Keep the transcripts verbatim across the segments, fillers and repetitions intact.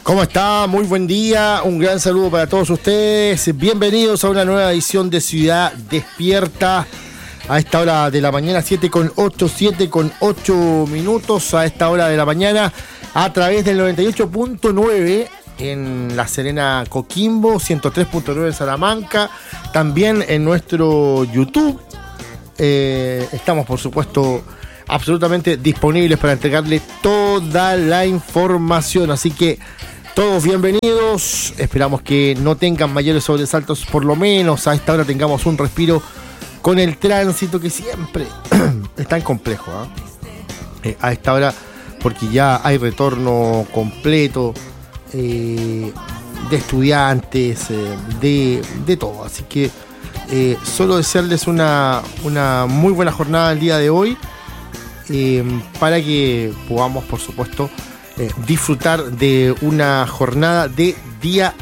¿Cómo está? Muy buen día, un gran saludo para todos ustedes. Bienvenidos a una nueva edición de Ciudad Despierta. A esta hora de la mañana, siete con ocho, siete con ocho minutos. A esta hora de la mañana, a través del noventa y ocho punto nueve en La Serena, Coquimbo, ciento tres punto nueve en Salamanca. También en nuestro YouTube. Eh, estamos, por supuesto, absolutamente disponibles para entregarle toda la información. Así que todos bienvenidos. Esperamos que no tengan mayores sobresaltos, por lo menos a esta hora tengamos un respiro con el tránsito que siempre es tan complejo, ¿eh? Eh, a esta hora, porque ya hay retorno completo eh, de estudiantes, eh, de, de todo. Así que eh, solo desearles una, una muy buena jornada el día de hoy, eh, para que podamos, por supuesto, eh, disfrutar de una jornada de día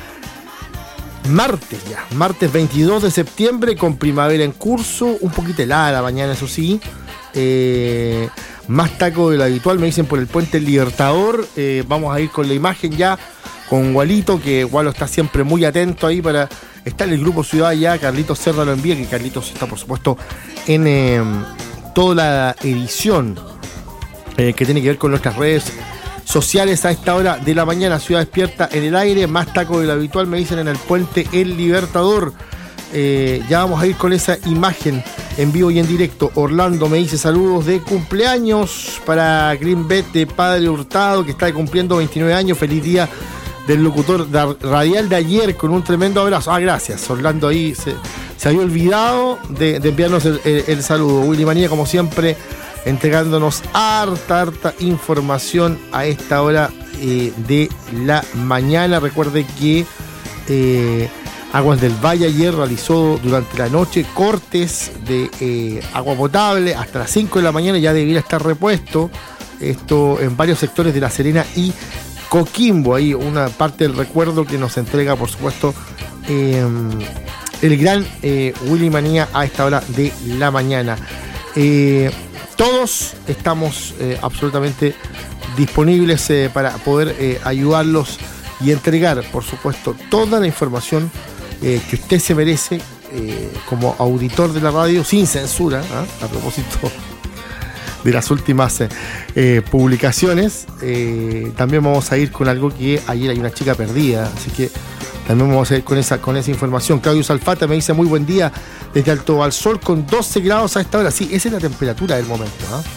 martes ya, martes veintidós de septiembre, con primavera en curso, un poquito helada la mañana, eso sí, eh, más taco de lo habitual, me dicen por el puente Libertador. Eh, vamos a ir con la imagen ya, con Gualito, que Gualo está siempre muy atento ahí para estar en el grupo Ciudad ya. Carlitos Cerda lo envía, que Carlitos está, por supuesto, en eh, toda la edición eh, que tiene que ver con nuestras redes sociales a esta hora de la mañana. Ciudad Despierta en el aire, más taco de lo habitual, me dicen en el puente El Libertador. Eh, ya vamos a ir con esa imagen en vivo y en directo. Orlando me dice saludos de cumpleaños para Greenbet de Padre Hurtado, que está cumpliendo veintinueve años. Feliz día del locutor radial de ayer, con un tremendo abrazo. Ah, gracias, Orlando, ahí se, se había olvidado de, de enviarnos el, el, el saludo. Willy Manía, como siempre, entregándonos harta, harta información a esta hora eh, de la mañana. Recuerde que eh, Aguas del Valle ayer realizó durante la noche cortes de eh, agua potable hasta las cinco de la mañana. Ya debiera estar repuesto esto en varios sectores de La Serena y Coquimbo. Ahí una parte del recuerdo que nos entrega, por supuesto, eh, el gran eh, Willy Manía a esta hora de la mañana. Eh, Todos estamos eh, absolutamente disponibles eh, para poder eh, ayudarlos y entregar, por supuesto, toda la información eh, que usted se merece eh, como auditor de la radio, sin censura, ¿eh? A propósito de las últimas eh, eh, publicaciones. Eh, también vamos a ir con algo que ayer hay una chica perdida, así que también vamos a ir con esa, con esa información. Claudio Salfata me dice muy buen día desde Alto al Sol con doce grados a esta hora. Sí, esa es la temperatura del momento,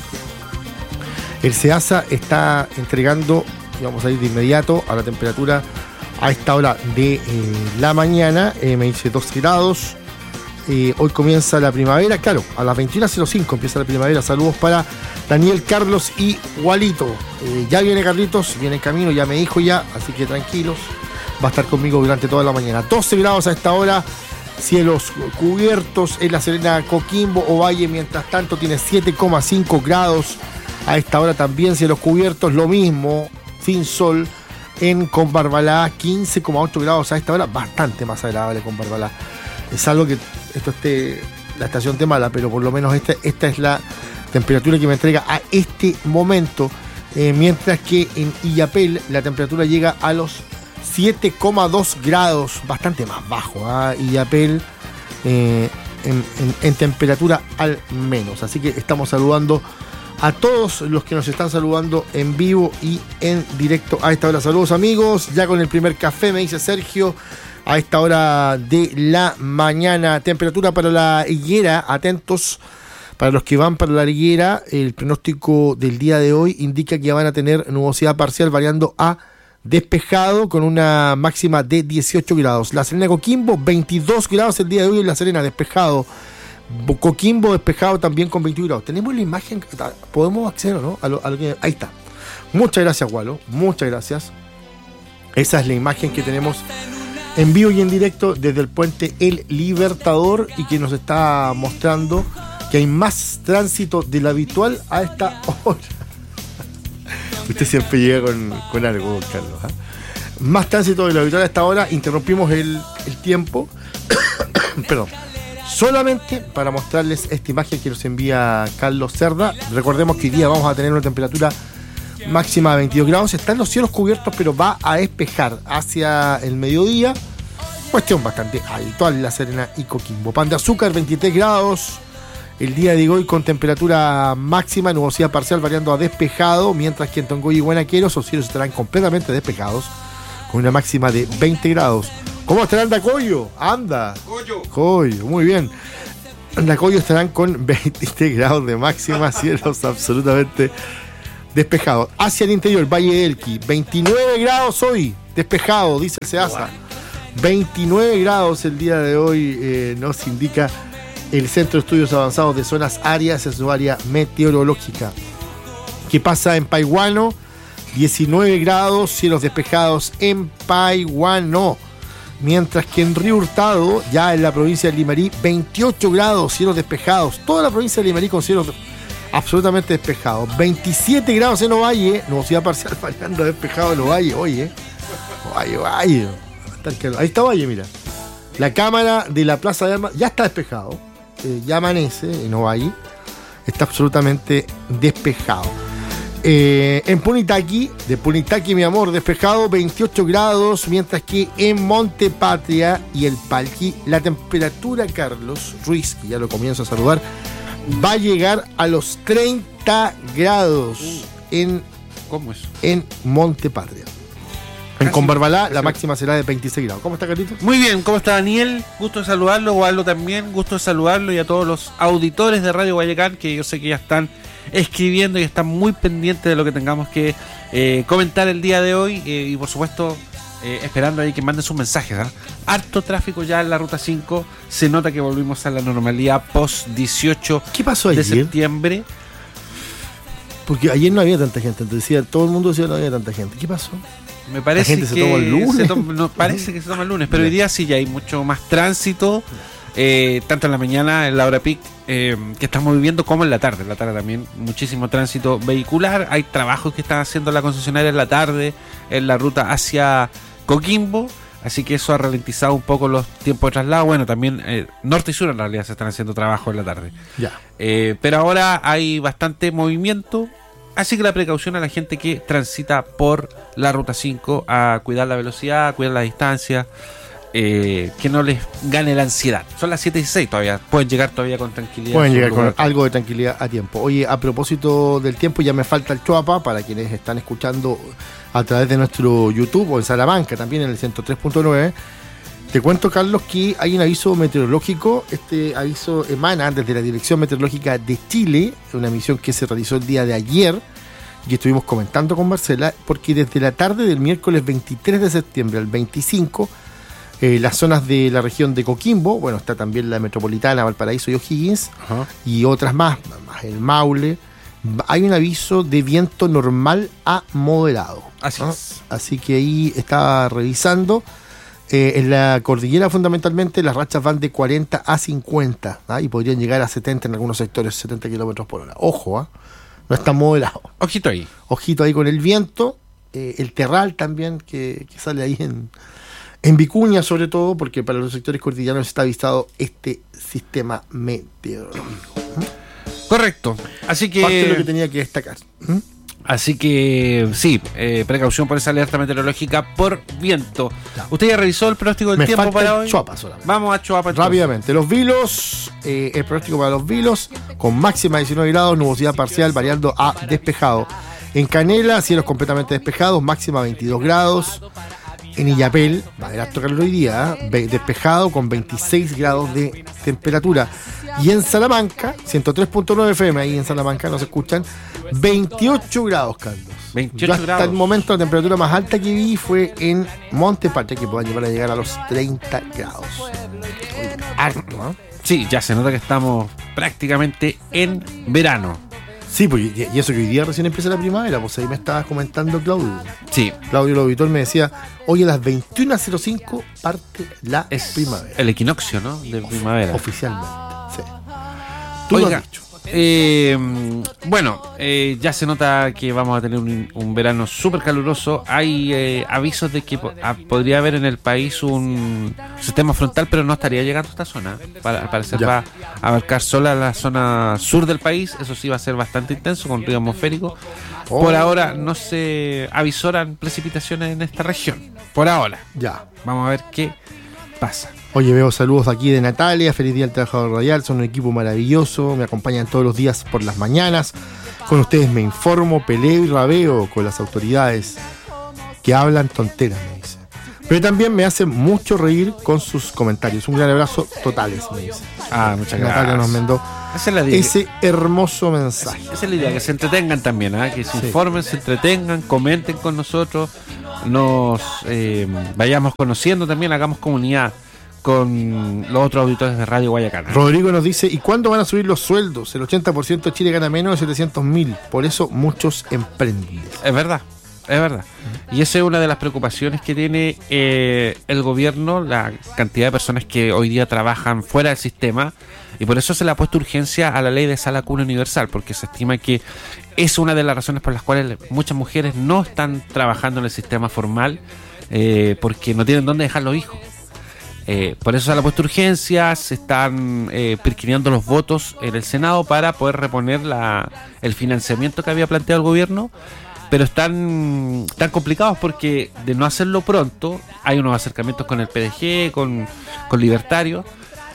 ¿eh? El SEASA está entregando, y vamos a ir de inmediato a la temperatura a esta hora de eh, la mañana. Eh, me dice doce grados. Eh, hoy comienza la primavera, claro, a las veintiuna cero cinco empieza la primavera. Saludos para Daniel, Carlos y Gualito. Eh, ya viene Carlitos, viene en camino, ya me dijo ya, así que tranquilos. Va a estar conmigo durante toda la mañana. doce grados a esta hora, cielos cubiertos en La Serena, Coquimbo, Ovalle, mientras tanto tiene siete coma cinco grados a esta hora también, cielos cubiertos, lo mismo, sin sol en Combarbalá, quince coma ocho grados a esta hora, bastante más agradable Combarbalá. Es algo que esto esté la estación de mala, pero por lo menos esta, esta es la temperatura que me entrega a este momento, eh, mientras que en Illapel la temperatura llega a los siete coma dos grados, bastante más bajo, ¿eh? Illapel eh, en, en, en temperatura al menos. Así que estamos saludando a todos los que nos están saludando en vivo y en directo a esta hora. Saludos, amigos, ya con el primer café, me dice Sergio, a esta hora de la mañana. Temperatura para la Higuera, atentos para los que van para la Higuera. El pronóstico del día de hoy indica que van a tener nubosidad parcial variando a despejado, con una máxima de dieciocho grados. La Serena, Coquimbo, veintidós grados el día de hoy en La Serena, despejado. Coquimbo despejado también con veintiuno grados. Tenemos la imagen, podemos acceder, ¿no? A lo, a lo que, ahí está. Muchas gracias, Gualo, muchas gracias. Esa es la imagen que tenemos en vivo y en directo desde el puente El Libertador, y que nos está mostrando que hay más tránsito de lo habitual a esta hora. Usted siempre llega con, con algo, Carlos, ¿eh? Más tránsito de lo habitual a esta hora. Interrumpimos el, el tiempo perdón, solamente para mostrarles esta imagen que nos envía Carlos Cerda. Recordemos que hoy día vamos a tener una temperatura máxima veintidós grados. Están los cielos cubiertos, pero va a despejar hacia el mediodía. Cuestión bastante habitual La Serena y Coquimbo. Pan de Azúcar, veintitrés grados. El día de hoy con temperatura máxima, nubosidad parcial variando a despejado, mientras que en Tongoy y Guanaqueros los cielos estarán completamente despejados, con una máxima de veinte grados. ¿Cómo estará Andacollo? Anda. Coyo. Coyo, muy bien. Andacollo estarán con veintitrés grados de máxima, cielos absolutamente despejados. Hacia el interior, Valle del Elqui, veintinueve grados hoy, despejado, dice el SEASA. veintinueve grados el día de hoy, eh, nos indica el Centro de Estudios Avanzados de Zonas Áreas, es su área meteorológica. ¿Qué pasa en Paihuano? diecinueve grados, cielos despejados en Paihuano. Mientras que en Río Hurtado, ya en la provincia de Limarí, veintiocho grados, cielos despejados. Toda la provincia de Limarí con cielos absolutamente despejados. veintisiete grados en Ovalle, nubosidad parcial variando despejado en Ovalle. Oye, Ovalle, Ovalle. Ahí está Ovalle, mira. La cámara de la Plaza de Armas ya está despejado. Eh, ya amanece en Ovalle. Está absolutamente despejado. Eh, en Punitaqui, de Punitaqui, mi amor, despejado, veintiocho grados, mientras que en Monte Patria y el Palqui, la temperatura, Carlos Ruiz, que ya lo comienzo a saludar, va a llegar a los treinta grados en, ¿Cómo es? en Monte Patria. En Conbarbalá la máxima será de veintiséis grados. ¿Cómo está, Carlitos? Muy bien, ¿cómo está Daniel? Gusto de saludarlo, Waldo también, gusto de saludarlo, y a todos los auditores de Radio Guayacán, que yo sé que ya están escribiendo y están muy pendientes de lo que tengamos que eh, comentar el día de hoy, eh, y por supuesto eh, esperando ahí que manden sus mensajes, ¿eh? Harto tráfico ya en la ruta cinco, se nota que volvimos a la normalidad post dieciocho ¿Qué pasó de ayer? septiembre. Porque ayer no había tanta gente, entonces decía, todo el mundo decía que no había tanta gente. ¿Qué pasó? Me parece la gente que se toma el lunes. se toma, no, parece que se toma el lunes, pero hoy día sí ya hay mucho más tránsito, eh, tanto en la mañana, en la hora peak eh, que estamos viviendo, como en la tarde. En la tarde también muchísimo tránsito vehicular. Hay trabajos que están haciendo la concesionaria en la tarde en la ruta hacia Coquimbo, así que eso ha ralentizado un poco los tiempos de traslado. Bueno, también eh, norte y sur en realidad se están haciendo trabajos en la tarde. Ya. Eh, pero ahora hay bastante movimiento. Así que la precaución a la gente que transita por la ruta cinco, a cuidar la velocidad, a cuidar la distancia, eh, que no les gane la ansiedad. Son las siete y seis todavía, pueden llegar todavía con tranquilidad. Pueden llegar con algo de tranquilidad a tiempo. Oye, a propósito del tiempo, ya me falta el Chuapa, para quienes están escuchando a través de nuestro YouTube o en Salamanca, también en el ciento tres punto nueve. Te cuento, Carlos, que hay un aviso meteorológico. Este aviso emana desde la Dirección Meteorológica de Chile, una misión que se realizó el día de ayer y estuvimos comentando con Marcela, porque desde la tarde del miércoles veintitrés de septiembre al veinticinco, eh, las zonas de la región de Coquimbo, bueno, está también la metropolitana, Valparaíso y O'Higgins, ajá, y otras más, más el Maule, hay un aviso de viento normal a moderado. Así ¿no? es. Así que ahí estaba revisando. Eh, en la cordillera fundamentalmente las rachas van de cuarenta a cincuenta, ¿ah? Y podrían llegar a setenta en algunos sectores, setenta kilómetros por hora. Ojo, ¿ah? No está moderado. Ojito ahí. Ojito ahí con el viento, eh, el terral también que, que sale ahí en, en Vicuña, sobre todo, porque para los sectores cordilleranos está avisado este sistema meteorológico. ¿Mm? Correcto. Así que... Parte de lo que tenía que destacar. ¿Mm? Así que sí, eh, precaución por esa alerta meteorológica por viento. Ya. ¿Usted ya revisó el pronóstico del Me tiempo falta para el hoy? Chuapa solamente. Vamos a Chuapa entonces. Rápidamente, los Vilos, eh, el pronóstico para los Vilos, con máxima de diecinueve grados, nubosidad parcial variando a despejado. En Canela, cielos completamente despejados, máxima veintidós grados. En Illapel, va a haber harto calor hoy día, ¿eh? despejado con veintiséis grados de temperatura. Y en Salamanca, ciento tres punto nueve F M, ahí en Salamanca nos escuchan, veintiocho grados, Carlos. veintiocho Yo hasta grados. el momento la temperatura más alta que vi fue en Monte Patria, que puedan llevar a llegar a los treinta grados. Oye, harto, ¿eh? Sí, ya se nota que estamos prácticamente en verano. Sí, pues, y eso que hoy día recién empieza la primavera, pues ahí me estabas comentando Claudio. Sí. Claudio Lovitor me decía, hoy a las veintiuna cero cinco parte la Es primavera. el equinoccio, ¿no? De primavera. Oficialmente, sí. Tú Oiga, lo has dicho. Eh, bueno, eh, ya se nota que vamos a tener un, un verano súper caluroso. Hay eh, avisos de que po- a, podría haber en el país un sistema frontal, pero no estaría llegando a esta zona. Para, al parecer Ya. va a abarcar sola la zona sur del país. Eso sí va a ser bastante intenso, con ruido atmosférico. Oh. Por ahora no se avisoran precipitaciones en esta región. Por ahora. Ya. Vamos a ver qué pasa. Oye, veo saludos aquí de Natalia. Feliz día al trabajador radial. Son un equipo maravilloso. Me acompañan todos los días por las mañanas. Con ustedes me informo, peleo y rabeo con las autoridades que hablan tonteras, me dice. Pero también me hace mucho reír con sus comentarios. Un gran abrazo totales, me dice. Ah, muchas gracias. Natalia nos mandó Esa es la idea. ese hermoso mensaje. Esa es la idea, que se entretengan también, ¿eh? Que se Sí. informen, se entretengan, comenten con nosotros, nos eh, vayamos conociendo también, hagamos comunidad con los otros auditores de Radio Guayacán. Rodrigo nos dice, ¿y cuándo van a subir los sueldos? El ochenta por ciento de Chile gana menos de setecientos mil. Por eso muchos emprenden. Es verdad, es verdad. Y esa es una de las preocupaciones que tiene eh, el gobierno, la cantidad de personas que hoy día trabajan fuera del sistema, y por eso se le ha puesto urgencia a la ley de sala cuna universal, porque se estima que es una de las razones por las cuales muchas mujeres no están trabajando en el sistema formal, eh, porque no tienen dónde dejar los hijos. Eh, por eso se le ha puesto urgencia, se están eh, perquiriando los votos en el Senado para poder reponer la, el financiamiento que había planteado el gobierno, pero están tan complicados porque de no hacerlo pronto hay unos acercamientos con el P D G, con, con Libertario,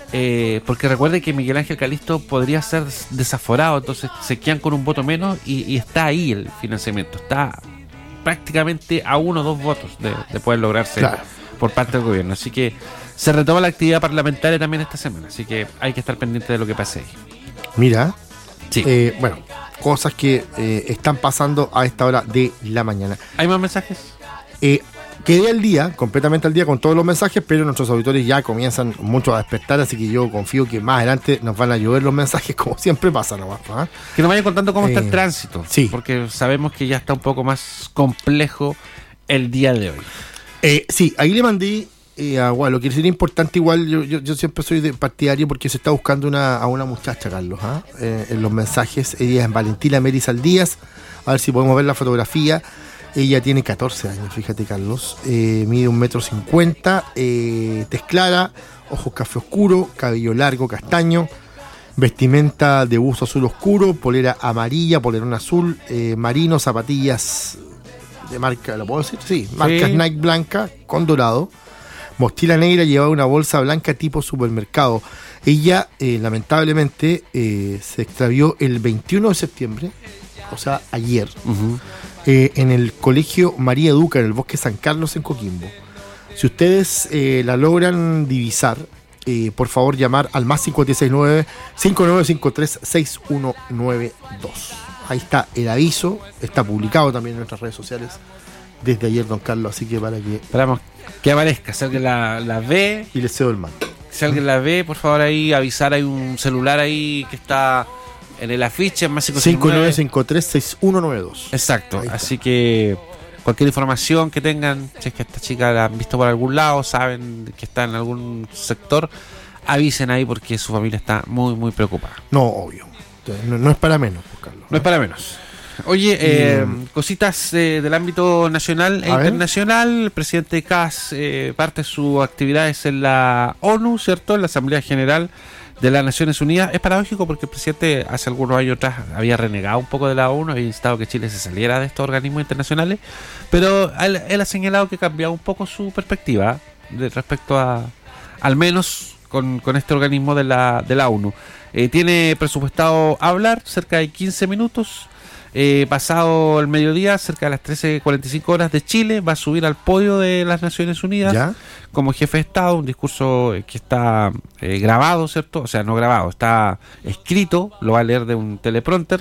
eh, porque recuerde que Miguel Ángel Calisto podría ser desaforado, entonces se quedan con un voto menos y, y está ahí el financiamiento, está prácticamente a uno o dos votos de, de poder lograrse, claro, por parte del gobierno, así que se retoma la actividad parlamentaria también esta semana, así que hay que estar pendiente de lo que pase ahí. Mira, sí. eh, bueno, cosas que eh, están pasando a esta hora de la mañana. ¿Hay más mensajes? Eh, quedé al día, completamente al día con todos los mensajes, pero nuestros auditores ya comienzan mucho a despertar, así que yo confío que más adelante nos van a llover los mensajes, como siempre pasa nomás, ¿eh? Que nos vayan contando cómo eh, está el tránsito, sí, porque sabemos que ya está un poco más complejo el día de hoy. Eh, sí, ahí le mandé eh, a Gualo, que sería importante igual, yo, yo, yo siempre soy de partidario porque se está buscando una, a una muchacha, Carlos, ¿eh? Eh, en los mensajes. Ella es Valentina Mary Saldías, a ver si podemos ver la fotografía. Ella tiene catorce años, fíjate, Carlos, eh, mide un metro cincuenta, eh, tez clara, ojos café oscuro, cabello largo, castaño, vestimenta de buzo azul oscuro, polera amarilla, polerón azul, eh, marino, zapatillas de marca, ¿lo puedo decir? Sí, marca sí. Nike blanca con dorado, mochila negra, llevaba una bolsa blanca tipo supermercado. Ella, eh, lamentablemente, eh, se extravió el veintiuno de septiembre, o sea, ayer, Uh-huh. eh, en el colegio María Duca, en el Bosque San Carlos, en Coquimbo. Si ustedes eh, la logran divisar, eh, por favor llamar al más cinco seis nueve, cinco nueve cinco tres, seis uno nueve dos. Ahí está el aviso, está publicado también en nuestras redes sociales desde ayer, don Carlos, así que para que... Esperamos que aparezca, si alguien la, la ve, Y le cedo el mando. si alguien la ve, por favor ahí avisar, hay un celular ahí que está en el afiche, más cinco nueve cinco tres, seis uno nueve dos. Exacto, así que cualquier información que tengan, si es que esta chica la han visto por algún lado, saben que está en algún sector, avisen ahí porque su familia está muy, muy preocupada. No, obvio. No, no es para menos, Carlos. No es para menos. Oye, eh, cositas eh, del ámbito nacional e A ver. internacional. El presidente Kass eh, parte sus actividades en la ONU, ¿cierto? En la Asamblea General de las Naciones Unidas. Es paradójico porque el presidente hace algunos años atrás había renegado un poco de la ONU, había instado que Chile se saliera de estos organismos internacionales, pero él, él ha señalado que ha cambiado un poco su perspectiva de respecto a, al menos con, con este organismo de la, de la ONU. Eh, tiene presupuestado hablar cerca de quince minutos. Eh, pasado el mediodía, cerca de las trece cuarenta y cinco horas de Chile, va a subir al podio de las Naciones Unidas ¿Ya? como jefe de Estado, un discurso que está eh, grabado, ¿cierto? O sea, no grabado, está escrito, lo va a leer de un teleprompter,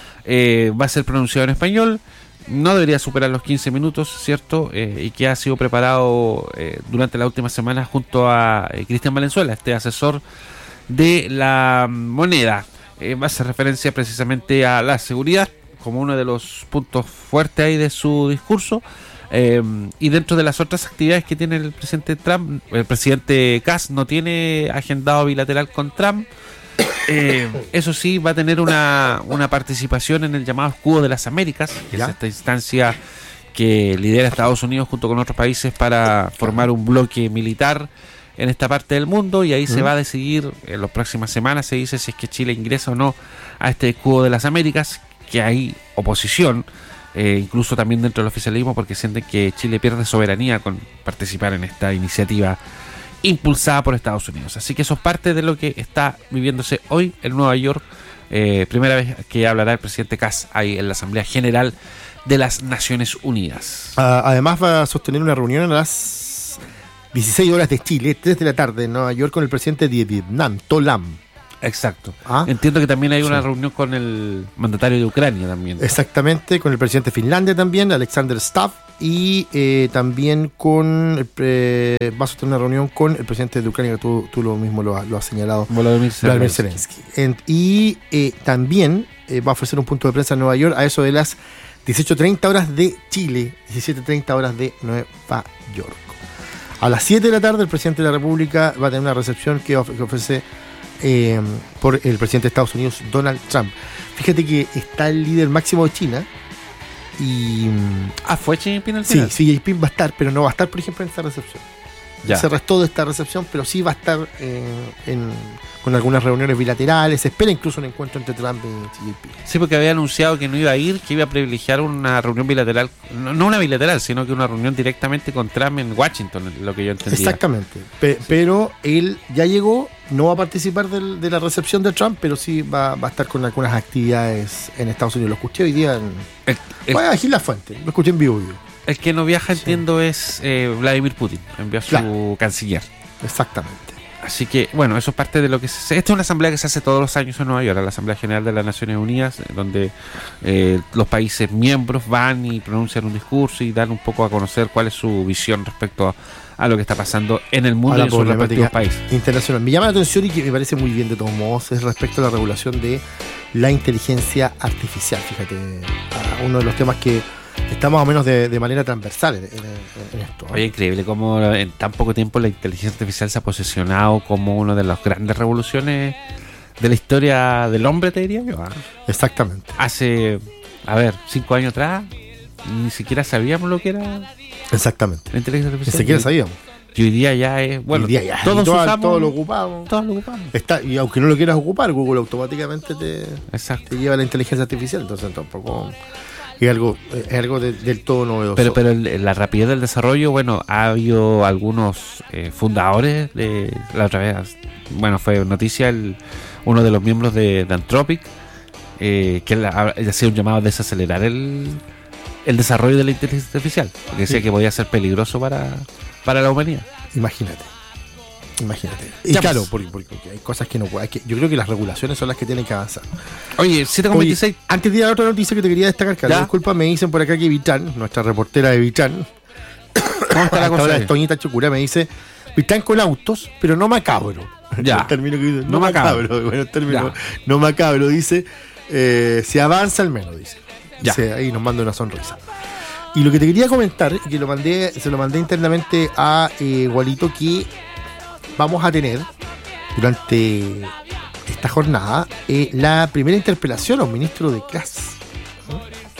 eh, va a ser pronunciado en español, no debería superar los quince minutos, ¿cierto? Eh, y que ha sido preparado eh, durante la última semana junto a eh, Cristian Valenzuela, este asesor de la moneda. Eh, va a hacer referencia precisamente a la seguridad como uno de los puntos fuertes ahí de su discurso, eh, y dentro de las otras actividades que tiene el presidente Trump, el presidente Kass no tiene agendado bilateral con Trump. Eh, eso sí, va a tener una, una participación en el llamado Escudo de las Américas, que ¿Ya? es esta instancia que lidera Estados Unidos junto con otros países para formar un bloque militar en esta parte del mundo, y ahí uh-huh. se va a decidir en las próximas semanas, se dice si es que Chile ingresa o no a este Escudo de las Américas, que hay oposición eh, incluso también dentro del oficialismo, porque sienten que Chile pierde soberanía con participar en esta iniciativa impulsada por Estados Unidos. Así que eso es parte de lo que está viviéndose hoy en Nueva York. Eh, primera vez que hablará el presidente Kass ahí en la Asamblea General de las Naciones Unidas. Uh, además va a sostener una reunión a las dieciséis horas de Chile, tres de la tarde en Nueva York, con el presidente de Vietnam, To Lam. Exacto. ¿Ah? Entiendo que también hay una Sí. reunión con el mandatario de Ucrania también. Exactamente, con el presidente de Finlandia también, Alexander Stubb, y eh, también con el pre- va a sostener una reunión con el presidente de Ucrania, que tú, tú lo mismo lo, has- lo has señalado, Volodymyr Vladimir Zelensky. Zelensky. En- y eh, también eh, va a ofrecer un punto de prensa en Nueva York a eso de las dieciocho treinta horas de Chile, diecisiete treinta horas de Nueva York. A las siete de la tarde el presidente de la República va a tener una recepción que, of- que ofrece eh, por el presidente de Estados Unidos, Donald Trump. Fíjate que está el líder máximo de China y mm, Ah, ¿fue Xi Jinping al sí, final? Xi Jinping va a estar, pero no va a estar, por ejemplo, en esta recepción. Ya. Se restó de esta recepción, pero sí va a estar eh, en, con algunas reuniones bilaterales. Se espera incluso un encuentro entre Trump y Xi Jinping. Sí, porque había anunciado que no iba a ir, que iba a privilegiar una reunión bilateral, no, no una bilateral, sino que una reunión directamente con Trump en Washington, lo que yo entendía. Exactamente. Pe- Pero él ya llegó, no va a participar del- de la recepción de Trump, pero sí va, va a estar con algunas actividades en Estados Unidos. Lo escuché hoy día en... El, el- Voy a Gil La Fuente, lo escuché en vivo. vivo. el que no viaja, Sí. entiendo, es eh, Vladimir Putin, envió a su Claro. canciller. Exactamente. Así que, bueno, eso es parte de lo que se... Esta es una asamblea que se hace todos los años en Nueva York, la Asamblea General de las Naciones Unidas, donde eh, los países miembros van y pronuncian un discurso y dan un poco a conocer cuál es su visión respecto a, a lo que está pasando en el mundo A la y en sus respectivos problemática países. internacional. Me llama la atención y que me parece muy bien de todos modos es respecto a la regulación de la inteligencia artificial. Fíjate, a uno de los temas que está más o menos de, de manera transversal en, en- en esto. ¿no? Oye, increíble cómo en tan poco tiempo la inteligencia artificial se ha posicionado como una de las grandes revoluciones de la historia del hombre, te diría yo. ¿ah? Exactamente. Hace, a ver, cinco años atrás, ni siquiera sabíamos lo que era Exactamente. la inteligencia Ni artificial. siquiera sabíamos. Y hoy día ya es, bueno, Hoy día ya, todos y todo, usamos, todo lo ocupamos. todos lo ocupamos. Está, y aunque no lo quieras ocupar, Google automáticamente te, Exacto. te lleva a la inteligencia artificial. Entonces tampoco es algo, es algo de- del todo novedoso. Pero, pero el- la rapidez del desarrollo, bueno, ha habido algunos eh, fundadores de la otra vez, bueno, fue noticia el, uno de los miembros de, de Anthropic, eh, que él ha, ha sido un llamado a desacelerar el, el desarrollo de la inteligencia artificial, porque decía Sí. que podía ser peligroso para, para la humanidad. Imagínate. Imagínate. Y Ya, claro, pues. porque, porque hay cosas que no puede. hay que- Yo creo que las regulaciones son las que tienen que avanzar. Oye, siete con Oye, veintiséis. antes de ir a la otra noticia que te quería destacar, Carlos, Ya. disculpa, me dicen por acá que Vitán, nuestra reportera de Vitán, ¿Cómo está la hasta cosa? ahora ahí? es Toñita Chocura, me dice Vitán con autos, pero no macabro. Ya. El término que dice, no, No macabro. macabro. Bueno, el término Ya. no macabro, dice, eh, se avanza al menos, dice. Ya. Dice, ahí nos manda una sonrisa. Y lo que te quería comentar, y que lo mandé, se lo mandé internamente a eh, Gualito, que vamos a tener durante esta jornada eh, la primera interpelación a un ministro de clase. ¿no?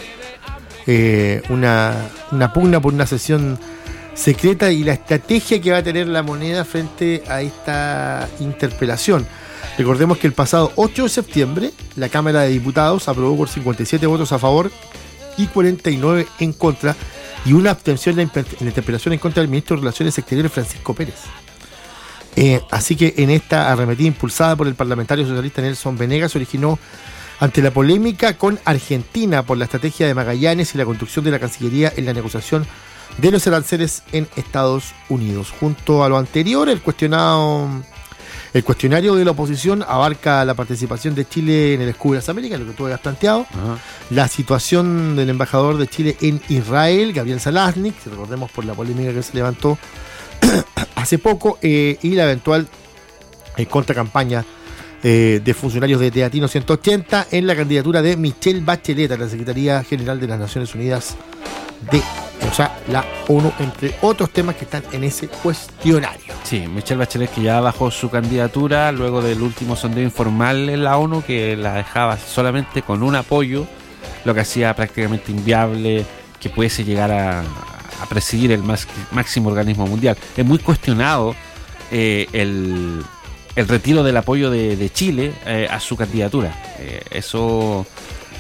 Eh, una, una pugna por una sesión secreta y la estrategia que va a tener la moneda frente a esta interpelación. Recordemos que el pasado ocho de septiembre la Cámara de Diputados aprobó por cincuenta y siete votos a favor y cuarenta y nueve en contra y una abstención en la, imper- en la interpelación en contra del ministro de Relaciones Exteriores Francisco Pérez. Eh, así que en esta arremetida impulsada por el parlamentario socialista Nelson Venegas se originó ante la polémica con Argentina por la estrategia de Magallanes y la construcción de la Cancillería en la negociación de los aranceles en Estados Unidos. Junto a lo anterior, el cuestionado el cuestionario de la oposición abarca la participación de Chile en el Escudo de las Américas, lo que tú habías planteado, Ajá. la situación del embajador de Chile en Israel, Gabriel Salaznik, que recordemos por la polémica que se levantó hace poco, eh, y la eventual eh, contracampaña eh, de funcionarios de Teatino ciento ochenta en la candidatura de Michelle Bachelet a la Secretaría General de las Naciones Unidas de, o sea, la ONU, entre otros temas que están en ese cuestionario. Sí, Michelle Bachelet, que ya bajó su candidatura luego del último sondeo informal en la ONU, que la dejaba solamente con un apoyo, lo que hacía prácticamente inviable que pudiese llegar a, a presidir el más, máximo organismo mundial. Es muy cuestionado eh, el, el retiro del apoyo de, de Chile eh, a su candidatura. Eh, eso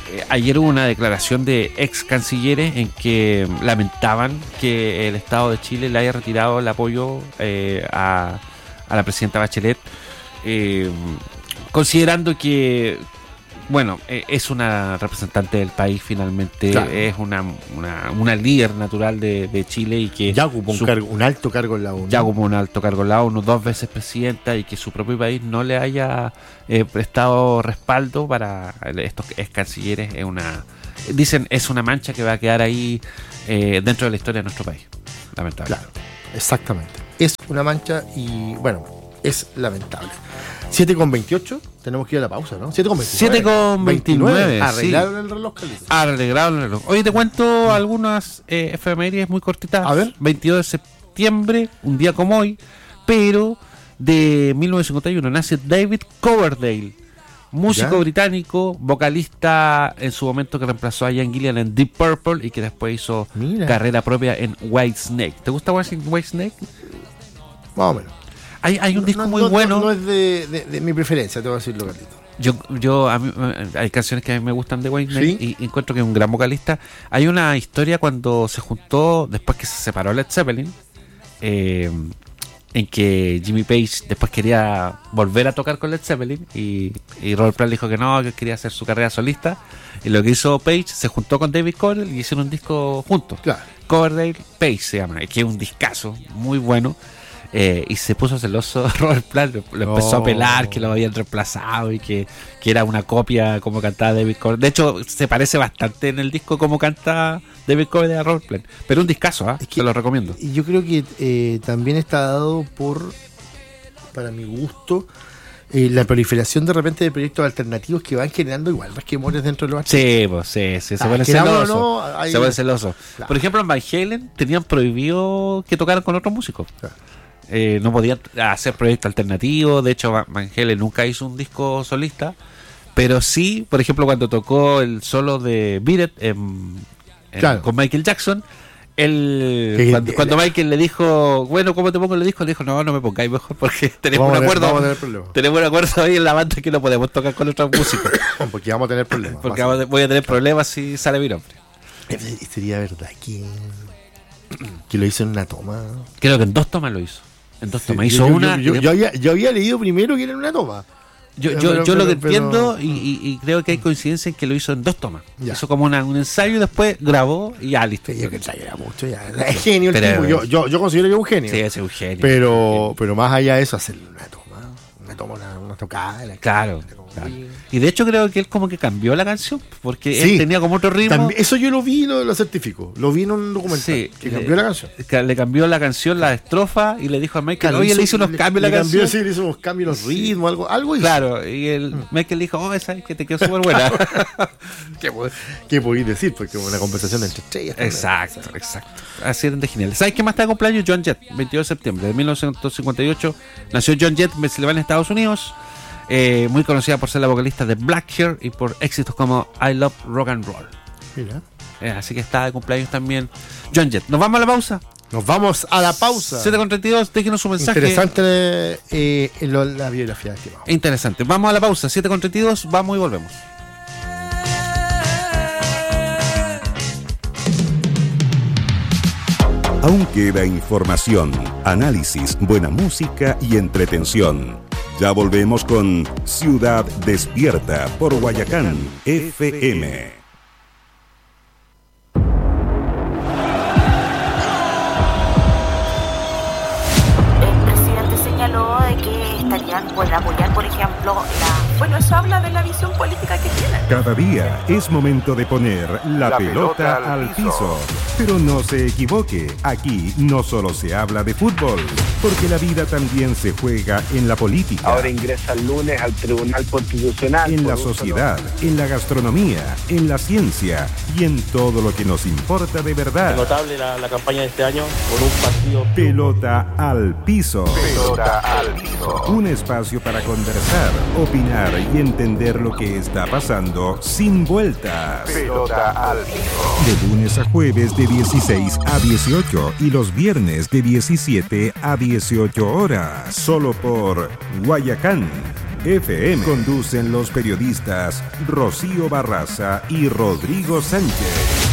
eh, ayer hubo una declaración de ex cancilleres en que lamentaban que el Estado de Chile le haya retirado el apoyo eh, a, a la presidenta Bachelet, eh, considerando que, bueno, eh, es una representante del país finalmente, claro. es una, una, una líder natural de, de Chile y que ya ocupó un, su, cargo, un alto cargo en la ONU. Ya ocupó un alto cargo en la ONU, dos veces presidenta, y que su propio país no le haya eh, prestado respaldo para estos ex cancilleres. Es una, dicen, es una mancha que va a quedar ahí eh, dentro de la historia de nuestro país, lamentablemente. Claro, exactamente. Es una mancha y, bueno, es lamentable. siete con veintiocho, tenemos que ir a la pausa, ¿no? siete con veintinueve. siete con veintinueve. Arreglaron sí. el reloj, Carlitos. Arreglaron el reloj. Hoy te cuento algunas eh, efemérides muy cortitas. A ver. veintidós de septiembre, un día como hoy, pero de mil novecientos cincuenta y uno, nace David Coverdale, músico ¿Ya? británico, vocalista en su momento que reemplazó a Ian Gillan en Deep Purple y que después hizo Mira. carrera propia en Whitesnake. ¿Te gusta Whitesnake? Más o menos. Hay, hay un disco no, muy no, bueno. No, no es de, de, de mi preferencia, te voy a decirlo, Carlito. Yo, yo a mí, hay canciones que a mí me gustan de Whitesnake, ¿sí? y, y encuentro que es un gran vocalista. Hay una historia cuando se juntó, después que se separó Led Zeppelin, eh, en que Jimmy Page después quería volver a tocar con Led Zeppelin y, y Robert Plant dijo que no, que quería hacer su carrera solista. Y lo que hizo Page, se juntó con David Coverdale y hicieron un disco juntos. Claro. Coverdale Page se llama, que es un discazo muy bueno. Eh, y se puso celoso Robert Plant, lo, lo empezó oh. a pelar, que lo habían reemplazado y que, que era una copia como cantaba David Coverdale. De hecho, se parece bastante en el disco como canta David Coverdale a Robert Plant. Pero un discazo, ¿eh? Es que, te lo recomiendo. Y yo creo que eh, también está dado por, para mi gusto, eh, la proliferación de repente de proyectos alternativos que van generando igual resquemores dentro de los artistas. Sí, pues sí, sí, se ah, vuelven celosos. No, hay... Se vuelven celosos. Claro. Por ejemplo, en Van Halen tenían prohibido que tocaran con otros músicos. Claro. Eh, no podía hacer proyectos alternativos. De hecho, Van Halen nunca hizo un disco solista, pero sí, por ejemplo, cuando tocó el solo de Beat It en, en, claro. con Michael Jackson, él, que, cuando, que, cuando Michael le dijo, bueno, ¿cómo te pongo el disco? Le dijo, no, no me pongáis mejor porque tenemos un acuerdo tener, tenemos un acuerdo ahí en la banda que no podemos tocar con otros músicos. Porque vamos a tener problemas. Porque vamos, voy a tener problemas si sale mi nombre. Sería verdad que, que lo hizo en una toma. Creo que en dos tomas lo hizo. En dos tomas. Sí, hizo yo, una. Yo, yo, yo, había, yo había leído primero que era en una toma. Yo, yo, pero, yo pero, lo que pero, entiendo pero, y, y, y creo que hay coincidencia en que lo hizo en dos tomas. Ya. Hizo como una, un ensayo y después grabó y ya listo. Sí, yo que ensayara mucho ya. Es genio el tipo. Yo, yo, yo considero que es un genio. Sí, es un genio. Pero, un pero más allá de eso, hacerle una toma, una toma, una, una tocada. La claro. Claro. Y de hecho creo que él como que cambió la canción porque sí, él tenía como otro ritmo. También, eso yo lo vi, lo, lo certifico. Lo vi en un documental. Sí, que le, cambió la canción. Le cambió la canción, la estrofa y le dijo a Michael, claro, oye, hizo, le hizo unos le, cambios le la cambió, canción. Sí, le hizo unos cambios los ritmos, algo, algo hizo. Claro, y el mm. Michael dijo, oh, esa es que te quedó súper buena. ¿Qué, ¿Qué podéis decir? Porque una conversación entre estrellas. Exacto, también. exacto. Así eran de genial. ¿Sabes qué más está de cumpleaños? Joan Jett, veintidós de septiembre de mil novecientos cincuenta y ocho. Nació Joan Jett en Pensilvania, Estados Unidos. Eh, muy conocida por ser la vocalista de Blackheart y por éxitos como I Love Rock and Roll. Mira. Eh, así que está de cumpleaños también Joan Jett. ¿Nos vamos a la pausa? Nos vamos a la pausa. siete con treinta y dos, déjenos su mensaje. Interesante eh, lo, la biografía. Interesante. Vamos a la pausa, siete con treinta y dos, vamos y volvemos. Aún queda información, análisis, buena música y entretención. Ya volvemos con Ciudad Despierta por Guayacán F M. El presidente señaló de que estarían por apoyar, por ejemplo, la... Bueno, eso habla de la visión política que tienen. Cada día es momento de poner la, la pelota, pelota al piso. piso. Pero no se equivoque, aquí no solo se habla de fútbol, porque la vida también se juega en la política. Ahora ingresa el lunes al Tribunal Constitucional. En la sociedad, en la gastronomía, en la ciencia y en todo lo que nos importa de verdad. Es notable la, la campaña de este año por un partido. Pelota al piso. Pelota al piso. Un espacio para conversar, opinar y entender lo que está pasando sin vueltas. Pelota al piso. De lunes a jueves de dieciséis a dieciocho y los viernes de diecisiete a dieciocho horas. Solo por Guayacán F M. Conducen los periodistas Rocío Barraza y Rodrigo Sánchez.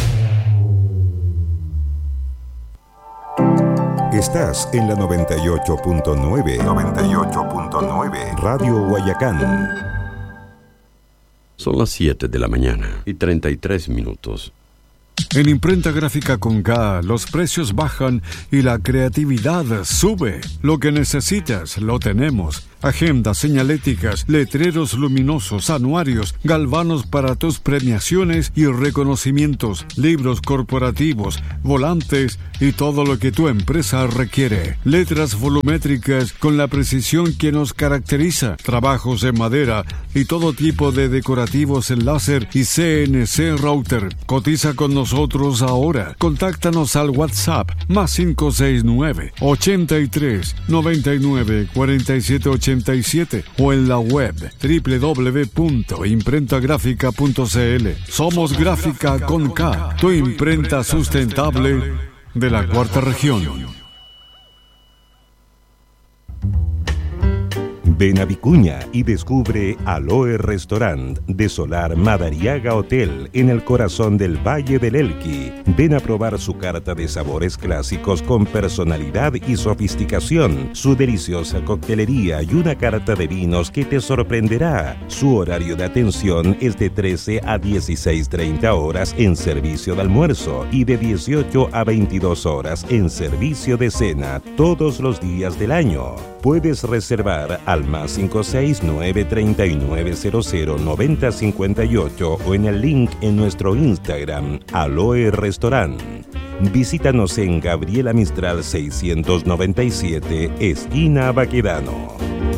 Estás en la noventa y ocho punto nueve. noventa y ocho punto nueve. Radio Guayacán. Son las siete de la mañana y treinta y tres minutos. En Imprenta Gráfica con K, los precios bajan y la creatividad sube. Lo que necesitas, lo tenemos. Agendas, señaléticas, letreros luminosos, anuarios, galvanos para tus premiaciones y reconocimientos, libros corporativos, volantes y todo lo que tu empresa requiere. Letras volumétricas con la precisión que nos caracteriza, trabajos en madera y todo tipo de decorativos en láser y C N C router. Cotiza con nosotros ahora. Contáctanos al WhatsApp más cinco seis nueve, ochenta y tres, noventa y nueve, cuarenta y siete ochenta y siete o en la web doble u doble u doble u punto imprenta gráfica punto c l. Somos Gráfica con K, tu imprenta sustentable de la cuarta región. Ven a Vicuña y descubre Aloe Restaurant de Solar Madariaga Hotel en el corazón del Valle del Elqui. Ven a probar su carta de sabores clásicos con personalidad y sofisticación, su deliciosa coctelería y una carta de vinos que te sorprenderá. Su horario de atención es de trece a dieciséis treinta horas en servicio de almuerzo y de dieciocho a veintidós horas en servicio de cena todos los días del año. Puedes reservar al más cinco seis nueve, treinta y nueve cero cero, noventa cincuenta y ocho o en el link en nuestro Instagram, Aloe Restaurant. Visítanos en Gabriela Mistral seiscientos noventa y siete, esquina Baquedano.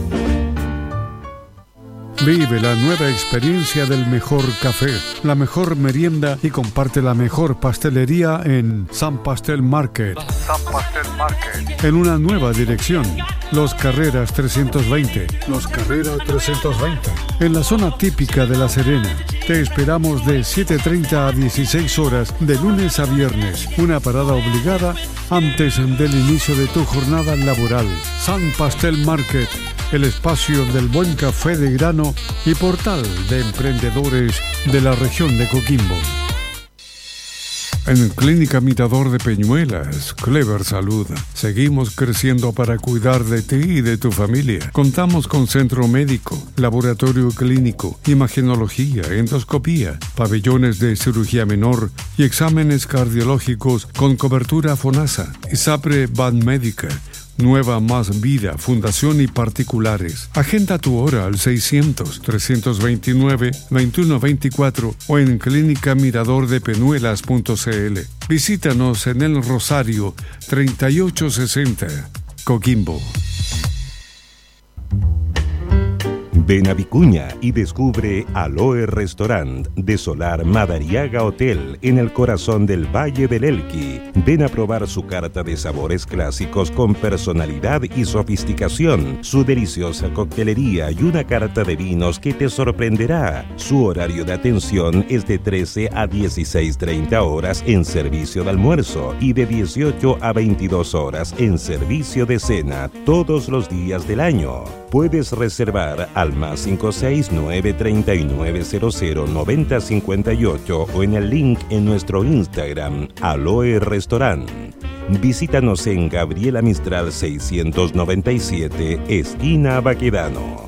Vive la nueva experiencia del mejor café, la mejor merienda y comparte la mejor pastelería en San Pastel Market. San Pastel Market. En una nueva dirección, Los Carreras trescientos veinte. Los Carreras trescientos veinte. En la zona típica de La Serena. Te esperamos de siete treinta a dieciséis horas de lunes a viernes. Una parada obligada antes del inicio de tu jornada laboral. San Pastel Market. El espacio del buen café de grano y portal de emprendedores de la región de Coquimbo. En Clínica Mirador de Peñuelas, Clever Salud, seguimos creciendo para cuidar de ti y de tu familia. Contamos con centro médico, laboratorio clínico, imagenología, endoscopía, pabellones de cirugía menor y exámenes cardiológicos con cobertura FONASA. ISAPRE Banmédica. Nueva Más Vida, Fundación y particulares. Agenda tu hora al seiscientos, trescientos veintinueve, veintiuno veinticuatro o en clínica mirador de penuelas punto c l. Visítanos en el Rosario treinta y ocho sesenta, Coquimbo. Ven a Vicuña y descubre Aloe Restaurant de Solar Madariaga Hotel en el corazón del Valle del Elqui. Ven a probar su carta de sabores clásicos con personalidad y sofisticación, su deliciosa coctelería y una carta de vinos que te sorprenderá. Su horario de atención es de trece a dieciséis treinta horas en servicio de almuerzo y de dieciocho a veintidós horas en servicio de cena todos los días del año. Puedes reservar al más cinco seis nueve, treinta y nueve cero cero, noventa cincuenta y ocho o en el link en nuestro Instagram, Aloe Restaurant. Visítanos en Gabriela Mistral seiscientos noventa y siete, esquina Baquedano.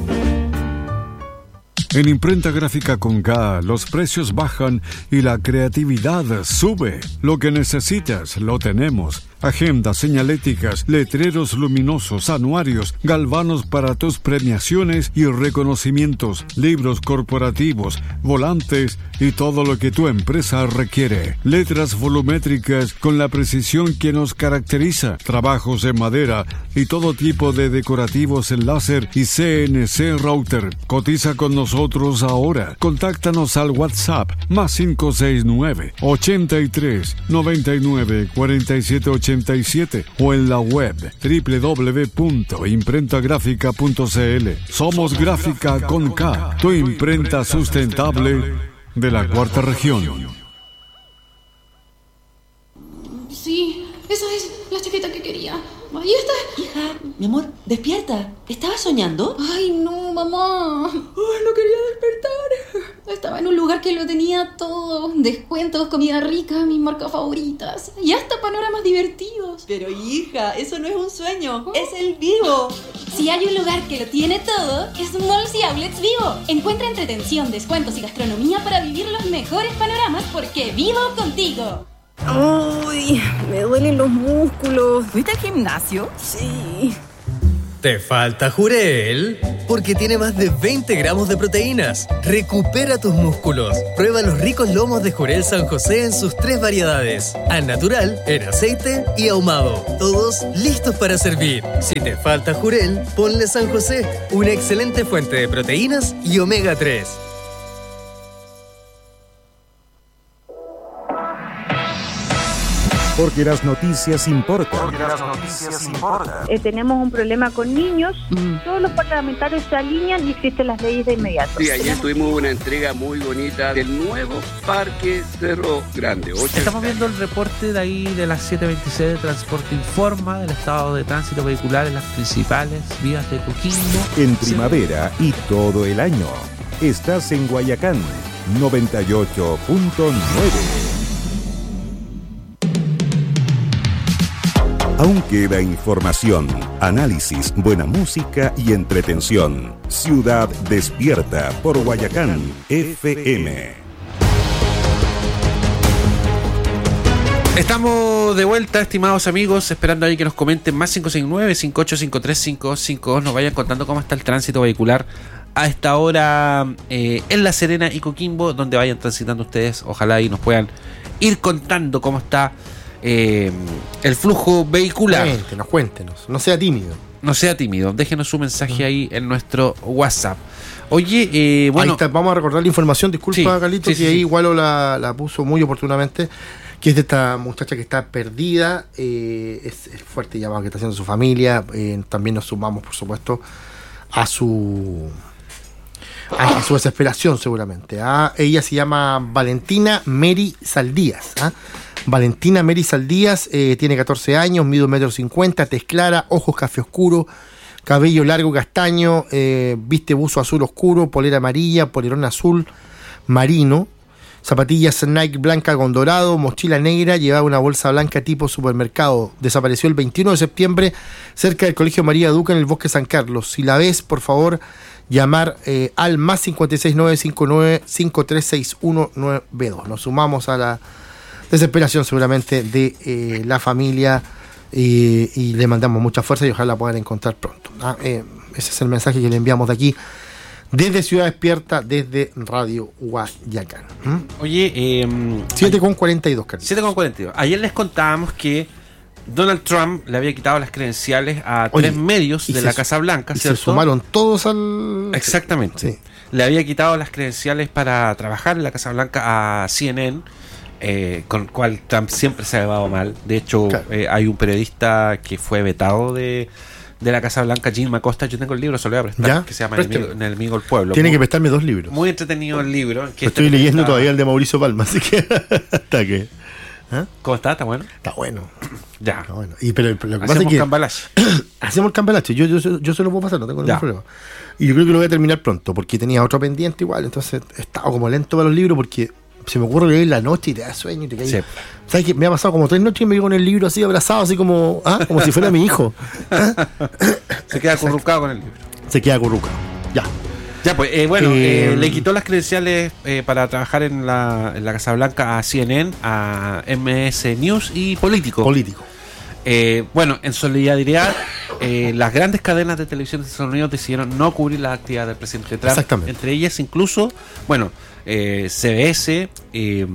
En Imprenta Gráfica con K, los precios bajan y la creatividad sube. Lo que necesitas, lo tenemos. Agendas, señaléticas, letreros luminosos, anuarios, galvanos para tus premiaciones y reconocimientos, libros corporativos, volantes y todo lo que tu empresa requiere. Letras volumétricas con la precisión que nos caracteriza, trabajos en madera y todo tipo de decorativos en láser y C N C router. Cotiza con nosotros ahora. Contáctanos al WhatsApp más cinco seis nueve, ochenta y tres, noventa y nueve, cuarenta y siete ochenta y siete o en la web doble u doble u doble u punto imprenta gráfica punto c l. Somos Gráfica con K, tu imprenta sustentable de la cuarta región. Sí, esa es la chaqueta que quería. quería. Ahí está. Hija, mi amor, despierta. ¿Estabas soñando? Ay, no, mamá. Ay, no quería despertar. Estaba en un lugar que lo tenía todo. Descuentos, comida rica, mis marcas favoritas. Y hasta panoramas divertidos. Pero hija, eso no es un sueño. Es el Vivo. Si hay un lugar que lo tiene todo, es Malls y Outlets Vivo. Encuentra entretención, descuentos y gastronomía para vivir los mejores panoramas porque vivo contigo. Uy, me duelen los músculos. ¿Fuiste al gimnasio? Sí. ¿Te falta Jurel? Porque tiene más de veinte gramos de proteínas. Recupera tus músculos. Prueba los ricos lomos de Jurel San José en sus tres variedades. Al natural, en aceite y ahumado. Todos listos para servir. Si te falta Jurel, ponle San José. Una excelente fuente de proteínas y omega tres. Porque las noticias importan. Porque las noticias importan. Eh, tenemos un problema con niños. Mm. Todos los parlamentarios se alinean y existen las leyes de inmediato. Sí, ayer tuvimos una entrega muy bonita del nuevo Parque Cerro Grande. ocho Estamos viendo el reporte de ahí de las siete veintiséis de Transporte Informa del estado de tránsito vehicular en las principales vías de Coquimbo. En primavera y todo el año. Estás en Guayacán noventa y ocho punto nueve. Aún queda información, análisis, buena música y entretención. Ciudad Despierta por Guayacán F M. Estamos de vuelta, estimados amigos, esperando ahí que nos comenten más cinco seis nueve, cinco ocho cinco tres, cinco dos cinco dos. Nos vayan contando cómo está el tránsito vehicular a esta hora eh, en La Serena y Coquimbo, donde vayan transitando ustedes. Ojalá ahí nos puedan ir contando cómo está Eh, el flujo vehicular. Cuéntenos, cuéntenos. No sea tímido. No sea tímido. Déjenos su mensaje ahí en nuestro WhatsApp. Oye, eh, bueno. Ahí está, vamos a recordar la información. Disculpa, sí, Carlito, sí, sí, que ahí sí. Igual la, la puso muy oportunamente. Que es de esta muchacha que está perdida. Eh, es el fuerte llamado que está haciendo su familia. Eh, también nos sumamos, por supuesto, a su. A su desesperación, seguramente. ¿ah? Ella se llama Valentina Mary Saldías. ¿ah? Valentina Mary Saldías, eh, tiene catorce años, mide un metro cincuenta, tez clara, ojos café oscuro, cabello largo castaño, eh, viste buzo azul oscuro, polera amarilla, polerón azul marino, zapatillas Nike blanca con dorado, mochila negra, llevaba una bolsa blanca tipo supermercado. Desapareció el veintiuno de septiembre cerca del Colegio María Duca en el Bosque San Carlos. Si la ves, por favor, llamar eh, al más cinco seis nueve cinco nueve cinco tres seis uno nueve dos. Nos sumamos a la desesperación seguramente de eh, la familia eh, y le mandamos mucha fuerza y ojalá la puedan encontrar pronto. ¿ah? Eh, ese es el mensaje que le enviamos de aquí, desde Ciudad Despierta, desde Radio Guayacán. ¿Mm? Oye, eh, siete con cuarenta y dos, Carlos. siete con cuarenta y dos. Ayer les contábamos que Donald Trump le había quitado las credenciales a Oye, tres medios de la Casa Blanca, y ¿cierto? Se sumaron todos al... Exactamente. Sí. Le había quitado las credenciales para trabajar en la Casa Blanca a C N N, eh, con el cual Trump siempre se ha llevado mal. De hecho, claro. eh, hay un periodista que fue vetado de, de la Casa Blanca, Jim Acosta. Yo tengo el libro, se lo voy a prestar, ¿Ya? que se llama Enemigo, Enemigo del Pueblo. Tiene muy, que prestarme dos libros. Muy entretenido el libro. Que estoy este leyendo está... todavía el de Mauricio Palma, así que hasta que... ¿Ah? ¿Cómo está? ¿Está bueno? Está bueno. Ya. Está bueno. Y, pero, pero lo que hacemos pasa es que cambalache. Hacemos el cambalache. Yo, yo, yo se lo puedo pasar, no tengo ningún problema. Y yo creo que lo voy a terminar pronto, porque tenía otro pendiente igual. Entonces he estado como lento para los libros, porque se me ocurre leer la noche y te da sueño y te caes. Sí. ¿Sabes qué? Me ha pasado como tres noches y me quedo con el libro así abrazado, así como, ¿ah? Como si fuera mi hijo. ¿Ah? Se queda acurrucado con el libro. Se queda acurrucado. Ya. Ya, pues, eh, bueno, eh, eh, le quitó las credenciales eh, para trabajar en la, en la Casa Blanca a C N N, a M S News y Político. Político. Eh, bueno, en solidaridad, eh, las grandes cadenas de televisión de Estados Unidos decidieron no cubrir la actividad del presidente Trump. Exactamente. Entre ellas, incluso, bueno, eh, C B S, eh,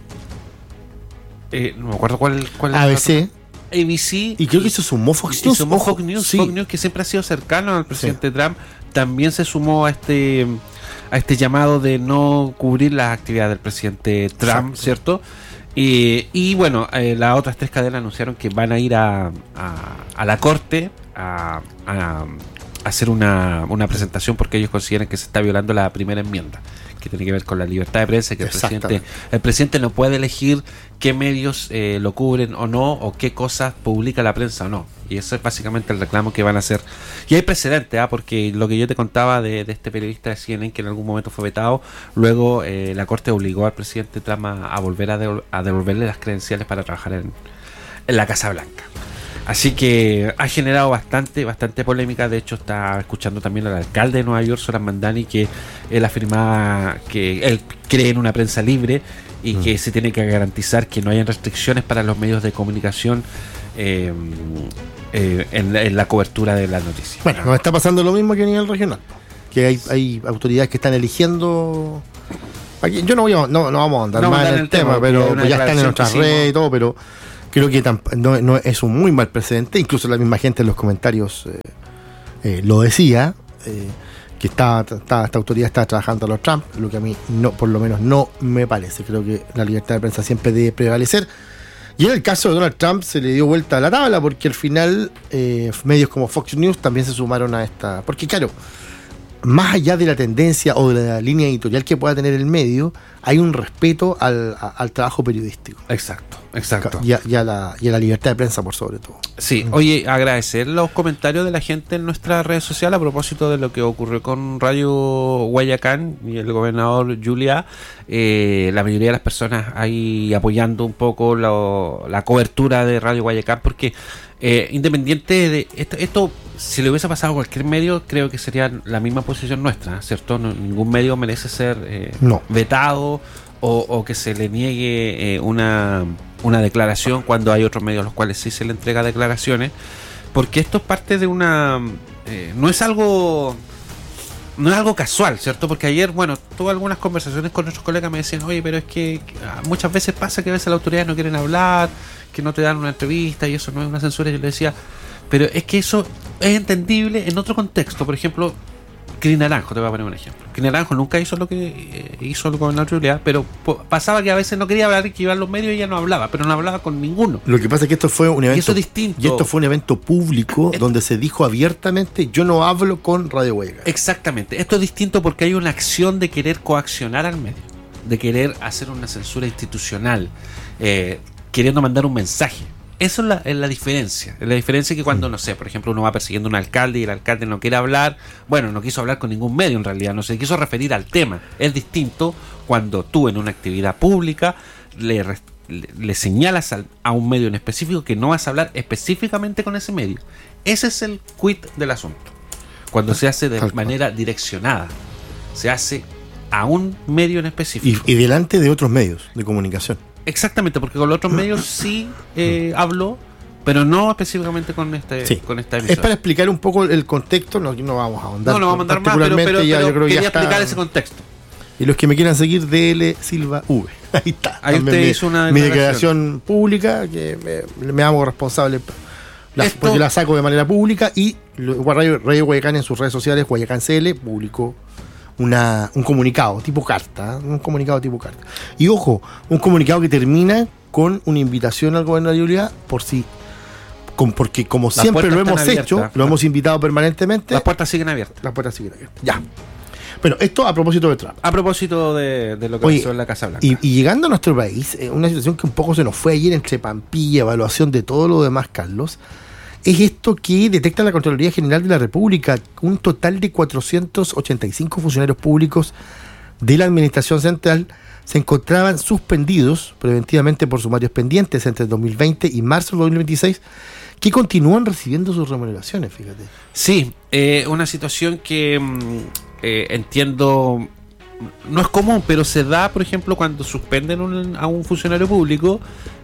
eh, no me acuerdo cuál. cuál A B C. A B C. Y creo que se sumó Fox News. Y sumó Fox News, sí. Fox News, que siempre ha sido cercano al presidente sí. Trump. También se sumó a este a este llamado de no cubrir las actividades del presidente Trump, exacto. ¿Cierto? Y, y bueno, eh, las otras tres cadenas anunciaron que van a ir a, a, a la corte a, a, a hacer una, una presentación porque ellos consideran que se está violando la primera enmienda, que tiene que ver con la libertad de prensa, que el presidente, el presidente no puede elegir qué medios eh, lo cubren o no, o qué cosas publica la prensa o no. Y eso es básicamente el reclamo que van a hacer. Y hay precedentes, ¿eh? Porque lo que yo te contaba de, de este periodista de C N N que en algún momento fue vetado, luego eh, la Corte obligó al presidente Trump a, a volver a, devol- a devolverle las credenciales para trabajar en, en la Casa Blanca. Así que ha generado bastante bastante polémica. De hecho, está escuchando también al alcalde de Nueva York, Zoran Mandani, que él afirmaba que él cree en una prensa libre y mm. que se tiene que garantizar que no hayan restricciones para los medios de comunicación eh, eh, en, en la cobertura de las noticias. Bueno, nos está pasando lo mismo que a nivel regional, que hay, hay autoridades que están eligiendo. Aquí, yo no voy a, no, no vamos a andar no más en el, el tema, tema pero pues ya están en nuestras redes y todo, pero creo que tamp- no, no es un muy mal precedente. Incluso la misma gente en los comentarios eh, eh, lo decía, eh, que está, está, esta autoridad está trabajando a los Trump, lo que a mí no, por lo menos no me parece. Creo que la libertad de prensa siempre debe prevalecer. Y en el caso de Donald Trump se le dio vuelta a la tabla, porque al final eh, medios como Fox News también se sumaron a esta. Porque claro, más allá de la tendencia o de la línea editorial que pueda tener el medio, hay un respeto al, a, al trabajo periodístico. Exacto, exacto. Y a, y, a la, y a la libertad de prensa por sobre todo. Sí, oye, agradecer los comentarios de la gente en nuestras redes sociales a propósito de lo que ocurrió con Radio Guayacán y el gobernador Julia. Eh, la mayoría de las personas ahí apoyando un poco lo, la cobertura de Radio Guayacán, porque eh, independiente de esto, esto, si le hubiese pasado a cualquier medio, creo que sería la misma posición nuestra, ¿cierto? No, ningún medio merece ser eh, no. vetado o, o que se le niegue eh, una, una declaración cuando hay otros medios a los cuales sí se le entrega declaraciones, porque esto es parte de una... Eh, no es algo... No es algo casual, ¿cierto? Porque ayer, bueno, tuve algunas conversaciones con nuestros colegas, me decían, oye, pero es que muchas veces pasa que a veces las autoridades no quieren hablar, que no te dan una entrevista y eso no es una censura. Y yo le decía, pero es que eso es entendible en otro contexto. Por ejemplo, Cris Naranjo, te voy a poner un ejemplo. Cris Naranjo nunca hizo lo que eh, hizo el gobernador Julia, pero po- pasaba que a veces no quería hablar y que iba a los medios y ella no hablaba, pero no hablaba con ninguno. Lo que pasa es que esto fue un evento. Y eso es distinto. Y esto fue un evento público esto, donde se dijo abiertamente: yo no hablo con Radio Guayacán. Exactamente. Esto es distinto porque hay una acción de querer coaccionar al medio, de querer hacer una censura institucional, eh, queriendo mandar un mensaje. Eso es la, es la diferencia. Es la diferencia que cuando, no sé, por ejemplo, uno va persiguiendo a un alcalde y el alcalde no quiere hablar, bueno, no quiso hablar con ningún medio en realidad, no se quiso referir al tema. Es distinto cuando tú en una actividad pública le, le, le señalas al, a un medio en específico que no vas a hablar específicamente con ese medio. Ese es el quid del asunto. Cuando se hace de manera direccionada, se hace a un medio en específico. Y, y delante de otros medios de comunicación. Exactamente, porque con los otros medios sí eh, habló, pero no específicamente con este sí. con esta emisora. Es para explicar un poco el contexto, no, no vamos a ahondar. No, no vamos a andar más, pero, pero, ya, pero yo creo quería ya explicar está. Ese contexto. Y los que me quieran seguir, D L Silva V. Ahí está. Ahí usted mi, hizo una mi declaración. declaración pública, que me, me hago responsable la, Esto, porque la saco de manera pública. Y Radio, Radio Guayacán en sus redes sociales, Guayacán C L, publicó una, un comunicado tipo carta, un comunicado tipo carta. Y ojo, un comunicado que termina con una invitación al gobernador de Julia, por si, con, porque como las siempre lo hemos abiertas, hecho, lo hemos invitado permanentemente. Las puertas siguen abiertas. Las puertas siguen abiertas. Ya. Bueno, esto a propósito de Trump. A propósito de, de lo que Oye, pasó en la Casa Blanca. Y, y llegando a nuestro país, eh, una situación que un poco se nos fue ayer entre Pampilla, evaluación de todo lo demás, Carlos, es esto que detecta la Contraloría General de la República. Un total de cuatrocientos ochenta y cinco funcionarios públicos de la Administración Central se encontraban suspendidos preventivamente por sumarios pendientes entre dos mil veinte y marzo de dos mil veintiséis, que continúan recibiendo sus remuneraciones, fíjate. Sí, eh, una situación que eh, entiendo no es común, pero se da, por ejemplo, cuando suspenden un, a un funcionario público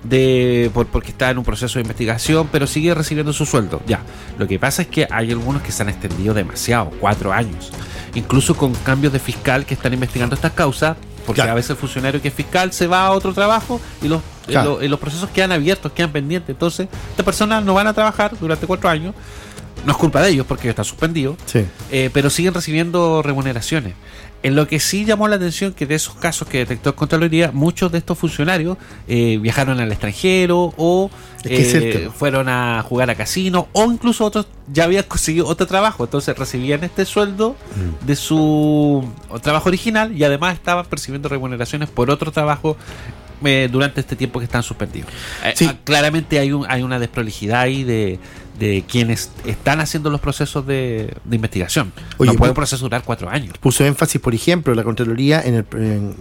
de por, porque está en un proceso de investigación, pero sigue recibiendo su sueldo. Ya, lo que pasa es que hay algunos que se han extendido demasiado, cuatro años, incluso con cambios de fiscal que están investigando estas causas, porque claro, a veces el funcionario que es fiscal se va a otro trabajo y los, claro, y los, y los procesos quedan abiertos, quedan pendientes. Entonces, estas personas no van a trabajar durante cuatro años no es culpa de ellos porque ellos están suspendidos, sí. eh, pero siguen recibiendo remuneraciones. En lo que sí llamó la atención que de esos casos que detectó Contraloría, muchos de estos funcionarios eh, viajaron al extranjero o es que eh, fueron a jugar a casino, o incluso otros ya habían conseguido otro trabajo, entonces recibían este sueldo mm. de su trabajo original y además estaban percibiendo remuneraciones por otro trabajo eh, durante este tiempo que están suspendidos. Sí. Eh, claramente hay, un, hay una desprolijidad ahí de... de quienes están haciendo los procesos de, de investigación. Oye, no puede un proceso durar cuatro años. Puso énfasis, por ejemplo, la Contraloría en, el, en,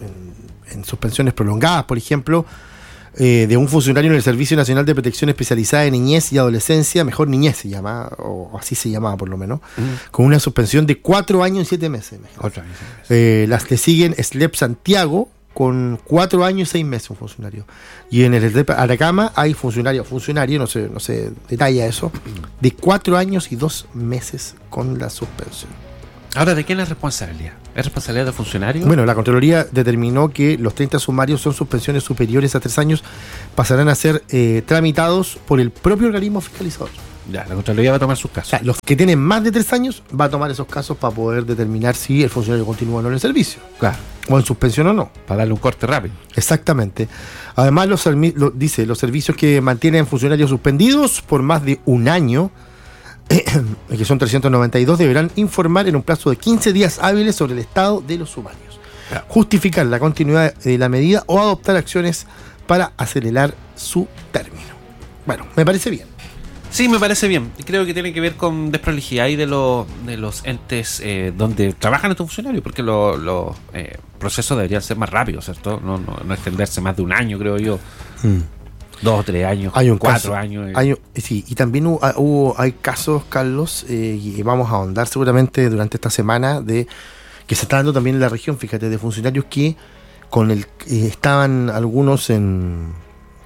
en, en suspensiones prolongadas, por ejemplo, eh, de un funcionario en el Servicio Nacional de Protección Especializada de Niñez y Adolescencia, mejor niñez se llama, o así se llamaba por lo menos, mm. con una suspensión de cuatro años y siete meses. Cuatro años y siete meses. Eh, las que siguen, S L E P Santiago, con cuatro años y seis meses un funcionario. Y en el S L E P Aracama hay funcionario, funcionario, no sé, no sé, detalla eso, de cuatro años y dos meses con la suspensión. Ahora, ¿de quién es responsabilidad? ¿Es responsabilidad del funcionario? Bueno, la Contraloría determinó que los treinta sumarios son suspensiones superiores a tres años, pasarán a ser eh, tramitados por el propio organismo fiscalizador. Ya, la Contraloría va a tomar sus casos. O sea, los que tienen más de tres años va a tomar esos casos para poder determinar si el funcionario continúa o no en el servicio. Claro. O en suspensión o no. Para darle un corte rápido. Exactamente. Además, los lo, dice, los servicios que mantienen funcionarios suspendidos por más de un año, eh, que son trescientos noventa y dos, deberán informar en un plazo de quince días hábiles sobre el estado de los sumarios. Claro. Justificar la continuidad de la medida o adoptar acciones para acelerar su término. Bueno, me parece bien. Sí, me parece bien. Creo que tiene que ver con desprolijidad y de, lo, de los entes eh, donde trabajan estos funcionarios, porque los lo, eh, procesos deberían ser más rápidos, ¿cierto? No, no, no extenderse más de un año, creo yo. Mm. Dos o tres años, hay un cuatro caso, años. Eh. Hay, sí, y también hubo, hubo, hay casos, Carlos, eh, y vamos a ahondar seguramente durante esta semana, de que se está dando también en la región, fíjate, de funcionarios que con el eh, estaban algunos en...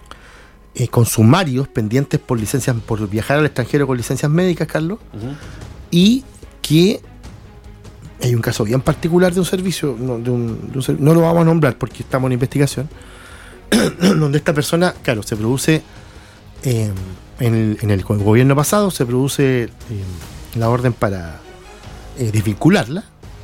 Eh, con sumarios pendientes por licencias, por viajar al extranjero con licencias médicas, Carlos, uh-huh. y que hay un caso bien particular de un servicio, no, de un, de un, no lo vamos a nombrar porque estamos en investigación, donde esta persona, claro, se produce eh, en, el, en el gobierno pasado, se produce eh, la orden para eh, desvincularla,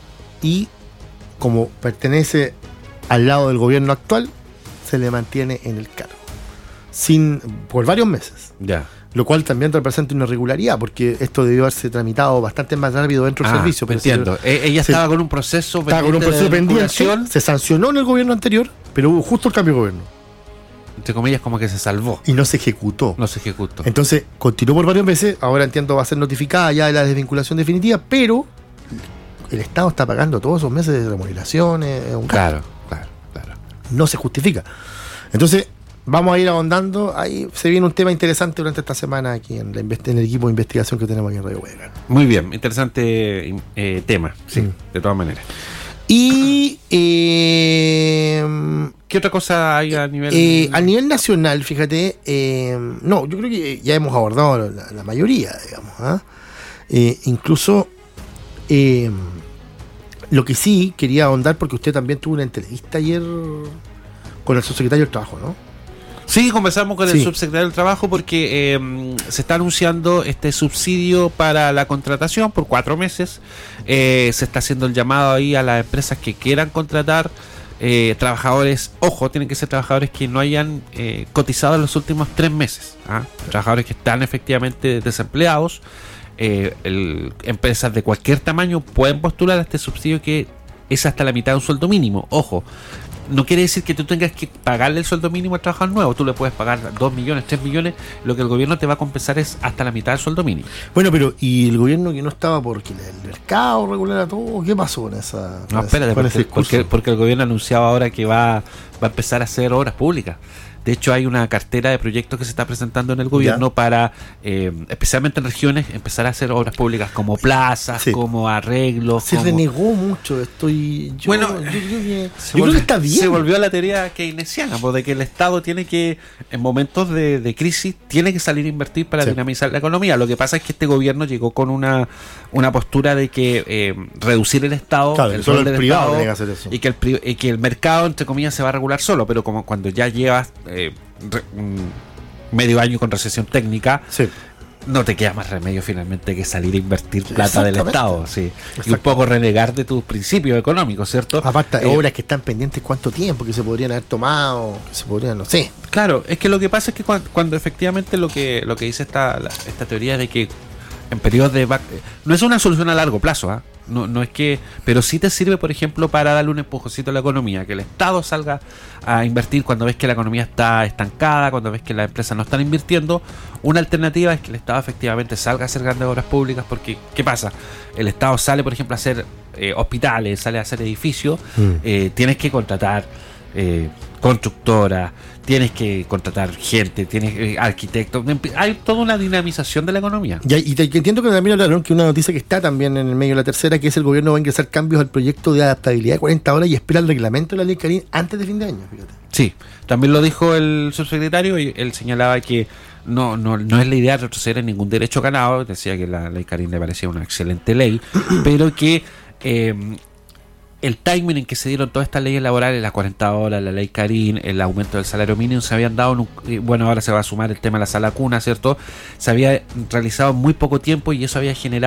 y como pertenece al lado del gobierno actual, se le mantiene en el cargo. Sin, por varios meses. Ya. Lo cual también representa una irregularidad, porque esto debió haberse tramitado bastante más rápido dentro del ah, servicio. Pero entiendo. Se, Ella se, estaba con un proceso estaba con un proceso pendiente, se sancionó en el gobierno anterior, pero hubo justo el cambio de gobierno. Entre comillas, como que se salvó. Y no se ejecutó. No se ejecutó. Entonces, continuó por varios meses, ahora entiendo va a ser notificada ya de la desvinculación definitiva, pero el Estado está pagando todos esos meses de remuneraciones. Un claro, claro, claro. No se justifica. Entonces, vamos a ir ahondando. Ahí se viene un tema interesante durante esta semana aquí en, la, en el equipo de investigación que tenemos aquí en Radio Hueca. Muy bien, interesante eh, tema, sí, mm. de todas maneras. Y eh, ¿qué otra cosa hay a nivel eh, a nivel nacional? Fíjate, eh, no, yo creo que ya hemos abordado la, la mayoría, digamos. ¿eh? Eh, incluso eh, lo que sí quería ahondar, porque usted también tuvo una entrevista ayer con el subsecretario del Trabajo, ¿no? Sí, conversamos con sí. el subsecretario del Trabajo porque eh, se está anunciando este subsidio para la contratación por cuatro meses. Eh, se está haciendo el llamado ahí a las empresas que quieran contratar eh, trabajadores. Ojo, tienen que ser trabajadores que no hayan eh, cotizado en los últimos tres meses. ¿ah? Trabajadores que están efectivamente desempleados. Eh, el, empresas de cualquier tamaño pueden postular a este subsidio que es hasta la mitad de un sueldo mínimo. Ojo. No quiere decir que tú tengas que pagarle el sueldo mínimo al trabajador nuevo. Tú le puedes pagar dos millones, tres millones. Lo que el gobierno te va a compensar es hasta la mitad del sueldo mínimo. Bueno, pero ¿y el gobierno que no estaba porque el mercado regulara todo? ¿Qué pasó con esa? No, espérate, porque, porque, porque el gobierno ha anunciado ahora que va, va a empezar a hacer obras públicas. De hecho, hay una cartera de proyectos que se está presentando en el gobierno ¿Ya? para, eh, especialmente en regiones, empezar a hacer obras públicas como plazas, sí. como arreglos. Se como... renegó mucho esto y yo, bueno, yo, creo, que, yo volvió, creo que está bien. Se volvió a la teoría keynesiana, pues, de que el Estado tiene que, en momentos de, de crisis, tiene que salir a invertir para sí. dinamizar la economía. Lo que pasa es que este gobierno llegó con una, una postura de que eh, reducir el Estado, claro, el solo el del privado Estado, tiene que hacer eso. Y que, el, y que el mercado, entre comillas, se va a regular solo, pero como cuando ya llevas... Eh, re, mm, medio año con recesión técnica, sí. no te queda más remedio finalmente que salir a invertir plata del Estado, sí, y un poco renegar de tus principios económicos, ¿cierto? Aparte, eh, obras que están pendientes cuánto tiempo, que se podrían haber tomado, que se podrían, no sé. Claro, es que lo que pasa es que cuando, cuando efectivamente lo que lo que dice esta, la, esta teoría de que en periodos de... No es una solución a largo plazo, ¿eh? No, no es que, pero sí te sirve, por ejemplo, para darle un empujoncito a la economía, que el Estado salga a invertir cuando ves que la economía está estancada, cuando ves que las empresas no están invirtiendo. Una alternativa es que el Estado efectivamente salga a hacer grandes obras públicas, porque ¿qué pasa? El Estado sale, por ejemplo, a hacer eh, hospitales, sale a hacer edificios, mm. eh, tienes que contratar eh, constructoras, tienes que contratar gente, tienes eh, arquitectos, hay toda una dinamización de la economía. Y, y te, entiendo que también hablaron que una noticia que está también en el medio de la tercera, que es el gobierno va a ingresar cambios al proyecto de adaptabilidad de cuarenta horas y espera el reglamento de la ley Carín antes de fin de año, fíjate. Sí, también lo dijo el subsecretario y él señalaba que no, no, no es la idea de retroceder en ningún derecho ganado, decía que la ley Carín le parecía una excelente ley, pero que eh, el timing en que se dieron todas estas leyes laborales, las cuarenta horas, la ley Carín, el aumento del salario mínimo, se habían dado, en un, bueno, ahora se va a sumar el tema de la sala cuna, ¿cierto? Se había realizado en muy poco tiempo y eso había generado